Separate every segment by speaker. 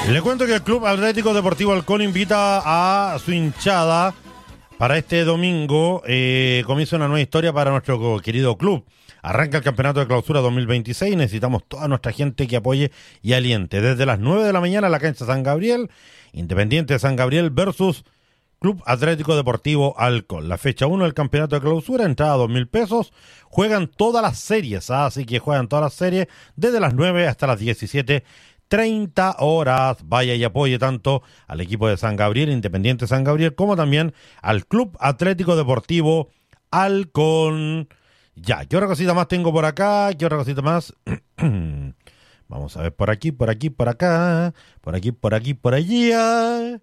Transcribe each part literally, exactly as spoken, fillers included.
Speaker 1: Le cuento que el Club Atlético Deportivo Halcón invita a su hinchada para este domingo. Eh, comienza una nueva historia para nuestro querido club. Arranca el campeonato de clausura dos mil veintiséis. Necesitamos toda nuestra gente que apoye y aliente. Desde las nueve de la mañana en la cancha San Gabriel, Independiente de San Gabriel versus Club Atlético Deportivo Halcón. La fecha uno del campeonato de clausura, entrada dos mil pesos. Juegan todas las series, ¿ah? Así que juegan todas las series desde las nueve hasta las diecisiete treinta horas. Vaya y apoye tanto al equipo de San Gabriel, Independiente San Gabriel, como también al Club Atlético Deportivo Halcón. Ya, ¿qué otra cosita más tengo por acá? ¿Qué otra cosita más? Vamos a ver por aquí, por aquí, por acá, por aquí, por aquí, por allá.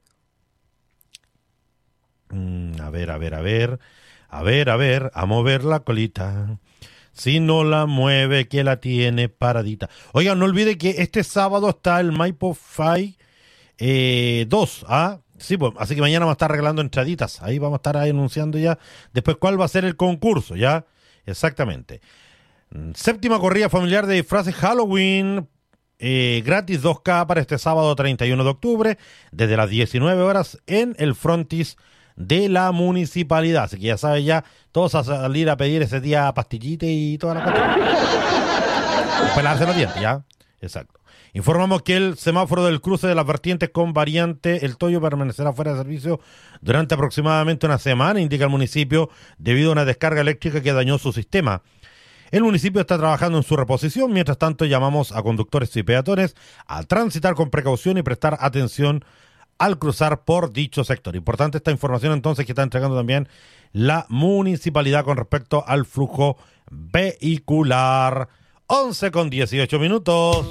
Speaker 1: Mm, a ver, a ver, a ver, a ver, a ver, a mover la colita. Si no la mueve, que la tiene paradita. Oigan, no olvide que este sábado está el Maipo Five eh, dos, ¿ah? Sí, pues, así que mañana vamos a estar regalando entraditas. Ahí vamos a estar ahí anunciando ya después cuál va a ser el concurso, ¿ya? Exactamente. Séptima corrida familiar de disfraces Halloween, eh, gratis dos K para este sábado treinta y uno de octubre, desde las diecinueve horas en el frontis de la municipalidad. Así que ya saben, ya todos a salir a pedir ese día pastillita y toda la cosa. Pelarse los dientes, ¿ya? Exacto. Informamos que el semáforo del cruce de las vertientes con variante El Toyo permanecerá fuera de servicio durante aproximadamente una semana, indica el municipio, debido a una descarga eléctrica que dañó su sistema. El municipio está trabajando en su reposición. Mientras tanto, llamamos a conductores y peatones a transitar con precaución y prestar atención al cruzar por dicho sector. Importante esta información entonces que está entregando también la municipalidad con respecto al flujo vehicular. once con dieciocho minutos.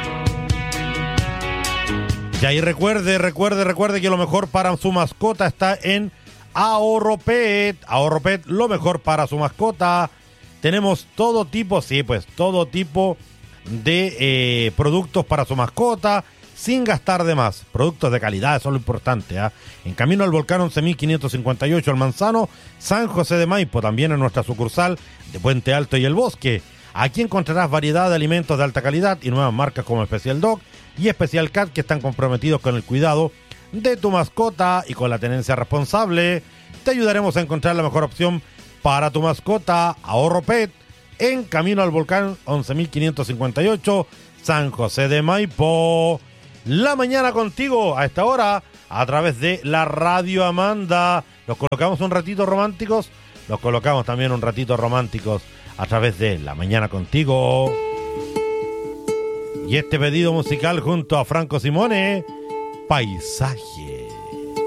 Speaker 1: Y ahí recuerde, recuerde, recuerde que lo mejor para su mascota está en Ahorro Pet. Ahorro Pet, lo mejor para su mascota. Tenemos todo tipo, sí, pues todo tipo de eh, productos para su mascota, sin gastar de más. Productos de calidad, eso es lo importante, ¿eh? En camino al Volcán once mil quinientos cincuenta y ocho, al Manzano, San José de Maipo, también en nuestra sucursal de Puente Alto y El Bosque. Aquí encontrarás variedad de alimentos de alta calidad y nuevas marcas como Especial Dog y Especial Cat, que están comprometidos con el cuidado de tu mascota y con la tenencia responsable. Te ayudaremos a encontrar la mejor opción para tu mascota. Ahorro Pet, en camino al Volcán once mil quinientos cincuenta y ocho, San José de Maipo. La mañana contigo a esta hora a través de la Radio Amanda. Los colocamos un ratito románticos, los colocamos también un ratito románticos a través de La Mañana Contigo. Y este pedido musical junto a Franco Simone, Paisaje.